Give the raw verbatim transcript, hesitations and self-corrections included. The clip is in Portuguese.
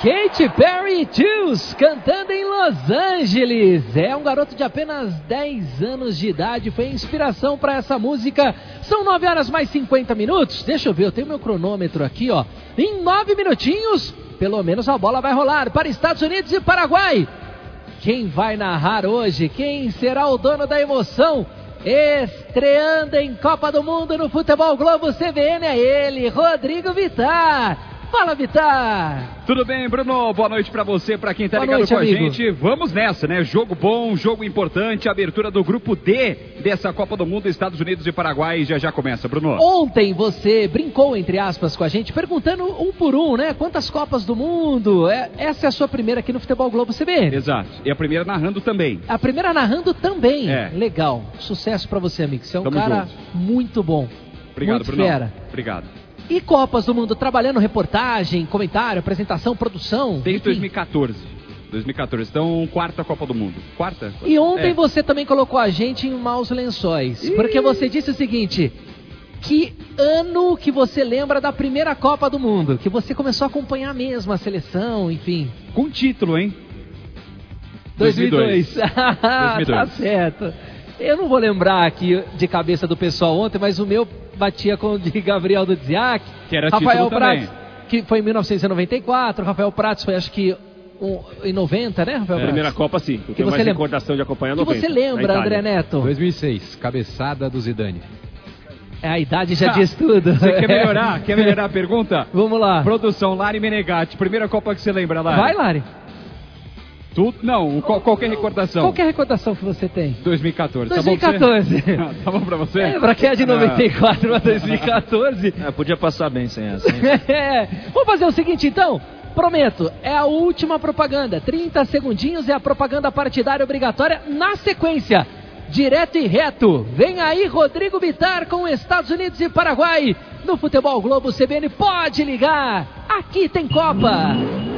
Katy Perry Juice, cantando em Los Angeles. É um garoto de apenas dez anos de idade, foi inspiração para essa música. São nove horas mais cinquenta minutos. Deixa eu ver, eu tenho meu cronômetro aqui, ó. Em nove minutinhos, pelo menos a bola vai rolar para Estados Unidos e Paraguai. Quem vai narrar hoje? Quem será o dono da emoção? Estreando em Copa do Mundo no Futebol Globo C B N é ele, Rodrigo Vitar. Fala, Vitar! Tudo bem, Bruno? Boa noite pra você, pra quem tá Boa ligado noite, com amigo. a gente. Vamos nessa, né? Jogo bom, jogo importante, abertura do grupo D dessa Copa do Mundo, Estados Unidos e Paraguai. Já já começa, Bruno. Ontem você brincou, entre aspas, com a gente, perguntando um por um, né? Quantas Copas do Mundo? É, essa é a sua primeira aqui no Futebol Globo C B N. Exato. E a primeira narrando também. A primeira narrando também. É. Legal. Sucesso pra você, amigo. Você é um Tamo cara junto. muito bom. Obrigado, muito Bruno. fera. Obrigado. E Copas do Mundo, trabalhando reportagem, comentário, apresentação, produção? Desde enfim. dois mil e quatorze. dois mil e quatorze. Então, quarta Copa do Mundo. Quarta? E ontem É. você também colocou a gente em maus lençóis. Porque você disse o seguinte: que ano que você lembra da primeira Copa do Mundo? Que você começou a acompanhar mesmo a seleção, enfim. Com título, hein? dois mil e dois. dois mil e dois. Tá certo. Eu não vou lembrar aqui de cabeça do pessoal ontem, mas o meu batia com o de Gabriel do Dziak. Que era Rafael título Prats, também. que foi em mil novecentos e noventa e quatro. Rafael Prats foi, acho que, um, em noventa, né, Rafael É, Prats? primeira Copa, sim. Eu tenho você mais lembra- recordação de acompanhar Que noventa. você lembra, na André Itália. Neto? dois mil e seis, cabeçada do Zidane. É, a idade já Ah, diz tudo. Você quer melhorar? Quer melhorar a pergunta? Vamos lá. Produção, Lari Menegatti. Primeira Copa que você lembra, Lari? Vai, Lari. Tudo? Não, qual- qualquer recordação. Qual que é a recordação que você tem? dois mil e quatorze. dois mil e quatorze. Tá bom, pra você? Tá bom pra você? Lembra que é de noventa e quatro para dois mil e quatorze? É, podia passar bem sem essa. hein? É. Vamos fazer o seguinte, então. Prometo, é a última propaganda. trinta segundinhos é a propaganda partidária obrigatória na sequência. Direto e reto. Vem aí Rodrigo Vitar com Estados Unidos e Paraguai. No Futebol Globo C B N, pode ligar. Aqui tem Copa.